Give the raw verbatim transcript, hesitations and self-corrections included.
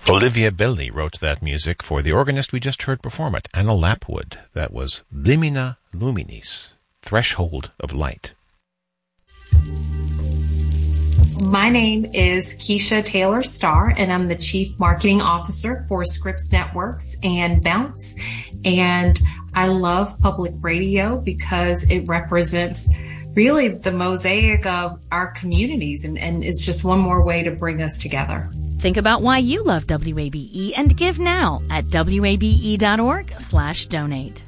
Olivia Billy wrote that music for the organist we just heard perform it, Anna Lapwood. That was Limina Luminis, Threshold of Light. My name is Keisha Taylor Starr, and I'm the Chief Marketing Officer for Scripps Networks and Bounce. And I love public radio because it represents really the mosaic of our communities, and, and it's just one more way to bring us together. Think about why you love W A B E and give now at W A B E dot org slash donate.